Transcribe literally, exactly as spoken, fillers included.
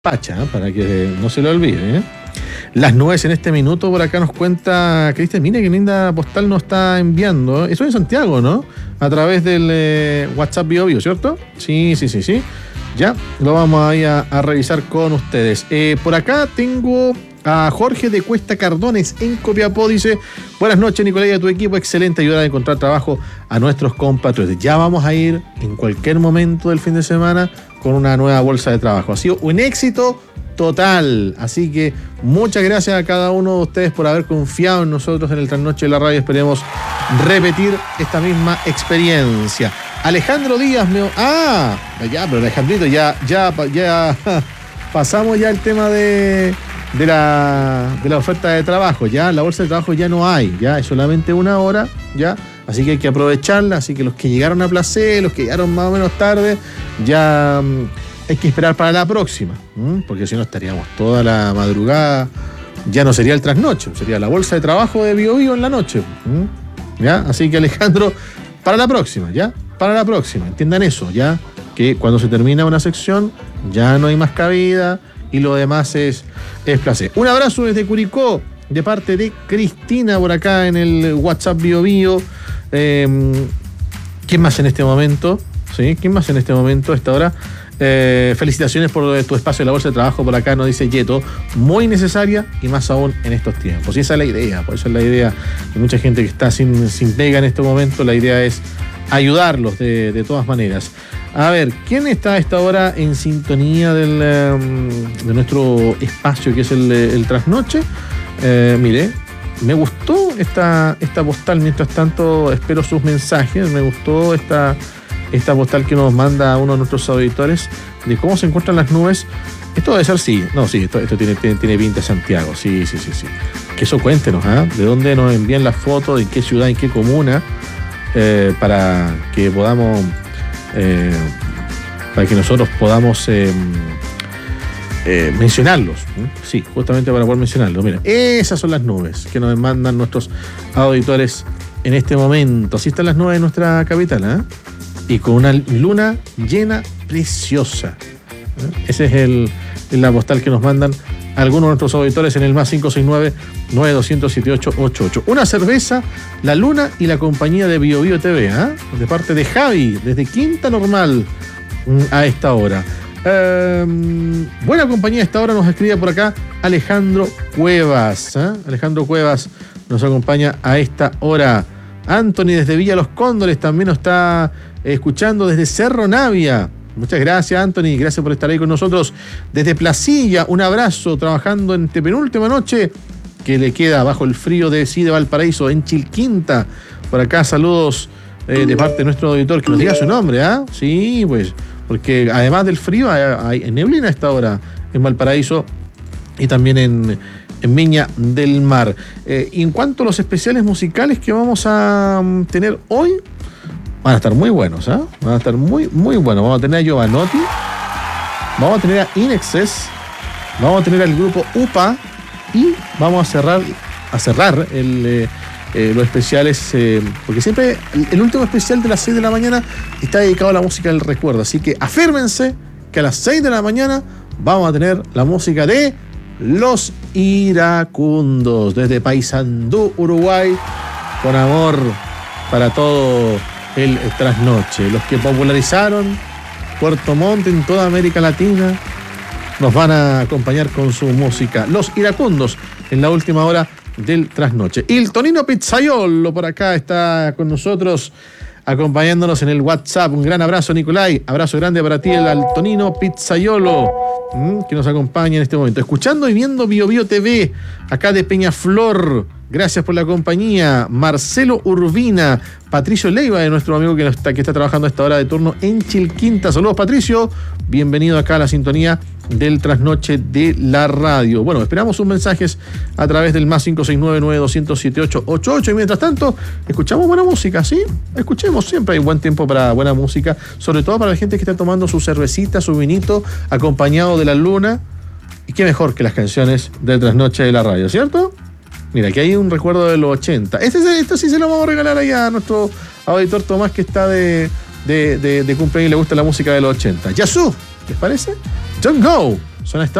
Pacha, ¿eh? Para que no se lo olvide, ¿eh? Las nubes en este minuto, por acá nos cuenta Cristian, mire qué linda postal nos está enviando. Eso en Santiago, ¿no? A través del eh, WhatsApp Bio Bio, ¿cierto? Sí, sí, sí, sí. Ya, lo vamos ahí a, a revisar con ustedes. Eh, por acá tengo a Jorge de Cuesta Cardones en Copiapó. Dice, buenas noches, Nicolás, y a tu equipo. Excelente ayuda a encontrar trabajo a nuestros compatriotas. Ya vamos a ir en cualquier momento del fin de semana con una nueva bolsa de trabajo. Ha sido un éxito total. Así que muchas gracias a cada uno de ustedes por haber confiado en nosotros en el Trasnoche de la Radio. Esperemos repetir esta misma experiencia. Alejandro Díaz me... Ah, ya, pero Alejandrito, ya, ya, ya pasamos ya el tema de, de, la, de la oferta de trabajo. Ya la bolsa de trabajo ya no hay, ya es solamente una hora, ya. Así que hay que aprovecharla. Así que los que llegaron a placer, los que llegaron más o menos tarde, ya um, hay que esperar para la próxima, ¿m? Porque si no estaríamos toda la madrugada. Ya no sería el trasnoche, sería la bolsa de trabajo de Bio Bio en la noche, ¿m? ¿Ya? Así que Alejandro, para la próxima, ¿ya? Para la próxima, entiendan eso, ¿ya? Que cuando se termina una sección ya no hay más cabida y lo demás es, es placer. Un abrazo desde Curicó de parte de Cristina por acá en el WhatsApp Bio Bio. Eh, ¿Quién más en este momento? ¿Sí? ¿Quién más en este momento a esta hora? Eh, felicitaciones por tu espacio en la bolsa de trabajo por acá, nos dice Yeto. Muy necesaria y más aún en estos tiempos. Y esa es la idea, por eso es la idea de mucha gente que está sin, sin pega en este momento. La idea es ayudarlos de, de todas maneras. A ver, ¿quién está a esta hora en sintonía del, um, de nuestro espacio que es el, el Trasnoche? Eh, mire, me gustó esta, esta postal. Mientras tanto, espero sus mensajes. Me gustó esta, esta postal que nos manda uno de nuestros auditores de cómo se encuentran las nubes. Esto debe ser, sí. No, sí, esto, esto tiene, tiene, tiene pinta de Santiago. Sí, sí, sí, sí. Que eso cuéntenos, ¿eh? De dónde nos envían las fotos, en qué ciudad, en qué comuna, eh, para que podamos, eh, para que nosotros podamos eh, Eh, mencionarlos, ¿eh? Sí, justamente para poder mencionarlos. Mira, esas son las nubes que nos mandan nuestros auditores en este momento. Así están las nubes de nuestra capital, ¿eh? Y con una luna llena preciosa, ¿eh? Ese es el, la postal que nos mandan algunos de nuestros auditores en el más cinco seis nueve, nueve dos cero siete ocho ocho ocho. Una cerveza, la luna y la compañía de Bio Bio T V, ¿eh? De parte de Javi, desde Quinta Normal, a esta hora. Eh, buena compañía a esta hora nos escribe por acá Alejandro Cuevas, ¿eh? Alejandro Cuevas nos acompaña a esta hora. Anthony desde Villa Los Cóndores también nos está escuchando desde Cerro Navia. Muchas gracias, Anthony, gracias por estar ahí con nosotros. Desde Placilla, un abrazo, trabajando en penúltima noche que le queda bajo el frío de sí de Valparaíso, en Chilquinta. Por acá saludos eh, de parte de nuestro auditor, que nos diga su nombre, ¿ah? ¿eh? Sí, pues, porque además del frío hay, hay neblina a esta hora en Valparaíso y también en, en Viña del Mar. Eh, y en cuanto a los especiales musicales que vamos a um, tener hoy, van a estar muy buenos, ¿eh? Van a estar muy, muy buenos. Vamos a tener a Giovanotti, vamos a tener a Inexcess, vamos a tener al grupo U P A y vamos a cerrar, a cerrar el... Eh, Eh, los especiales, eh, porque siempre el, el último especial de las seis de la mañana está dedicado a la música del recuerdo, así que afírmense que a las seis de la mañana vamos a tener la música de Los Iracundos desde Paysandú, Uruguay, con amor para todo el trasnoche. Los que popularizaron Puerto Montt en toda América Latina nos van a acompañar con su música. Los Iracundos en la última hora del trasnoche. Y el Tonino Pizzaiolo por acá está con nosotros, acompañándonos en el WhatsApp. Un gran abrazo, Nicolai. Abrazo grande para ti, el al Tonino Pizzaiolo, mmm, que nos acompaña en este momento. Escuchando y viendo Bio Bio T V, acá de Peñaflor. Gracias por la compañía. Marcelo Urbina, Patricio Leiva, de nuestro amigo que está, que está trabajando a esta hora de turno en Chilquinta. Saludos, Patricio. Bienvenido acá a la sintonía del Trasnoche de la Radio. Bueno, esperamos sus mensajes a través del más cinco seis nueve, nueve dos cero siete ocho ocho ocho. Y mientras tanto, escuchamos buena música, ¿sí? Escuchemos, siempre hay buen tiempo para buena música, sobre todo para la gente que está tomando su cervecita, su vinito, acompañado de la luna. Y qué mejor que las canciones del Trasnoche de la Radio, ¿cierto? Mira, aquí hay un recuerdo de los ochenta. Este, esto sí se lo vamos a regalar ahí a nuestro auditor Tomás, que está de, de, de, de cumpleaños y le gusta la música de los ochenta. Yazoo, ¿les parece? Don't Go, Son